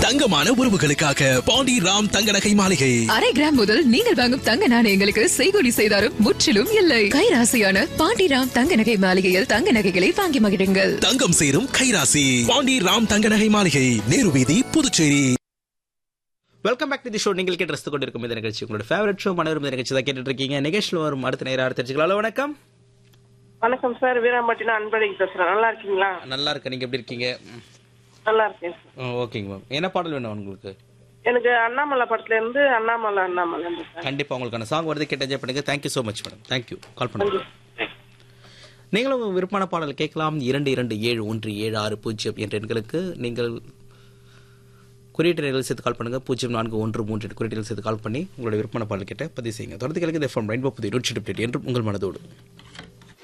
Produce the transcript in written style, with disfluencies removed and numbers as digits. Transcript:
தங்கமான உறவுகளுக்காக பாண்டி ராம் தங்க நகை மாளிகை. அரை கிராம் முதல் நீங்கள் வாங்கும் தங்க நாணயங்களுக்கு செய்கூலி செய்தாரும் முற்றிலும் இல்லை. கைராசியான பாண்டி ராம் தங்க நகை மாளிகையில் தங்க நகைகளை வாங்கி மகிழுங்கள். தங்கம் சேரும் கைராசி பாண்டி ராம் தங்க நகை மாளிகை, நேரு வீதி, Puducherry. Welcome back to the show. நீங்கள் கேட்டு ரசித்துக் கொண்டிருக்கும் இந்த நிகழ்ச்சி உங்களோட ஃபேவரட் ஷோ மனோரம் நிகழ்ச்சி தான் கேட்டுட்டு இருக்கீங்க. நிகழ்ச்சியில் வரும் அடுத்த நேரம் தெரிஞ்சுக்கலாம். வணக்கம். வணக்கம் சார், வீராம்பட்டினம் அன்பழகி பேசுறேன். நல்லா இருக்கீங்களா? நல்லா இருக்கேன். நீங்க எப்படி இருக்கீங்க? நல்லா இருக்கேன். ஓகேங்க மேம். என்ன பாடல் வேணும் உங்களுக்கு? எனக்கு அண்ணாமலை படத்துல இருந்து அண்ணாமலை கண்டிப்பா உங்களுக்கான சாங் வருது, கேட்டு என்ஜாய் பண்ணுங்க. Thank you so much madam. Thank you கால் பண்ணுங்க. நீங்களும் விருப்பமான பாடல் கேட்கலாம். 227176 என்ற எண்களுக்கு நீங்கள் குறியீட்டு நிலையில் சேர்த்து கால் பண்ணுங்க. 0413 குறியீட்டில் சேர்த்து கால் பண்ணி உங்களுடைய விருப்பமான பாடல் கேட்ட பதிவு செய்யுங்க. தொடர்ந்து கேளுங்க. ரெயின்போ புதிய 108 என்றும் உங்கள் மனதோடு.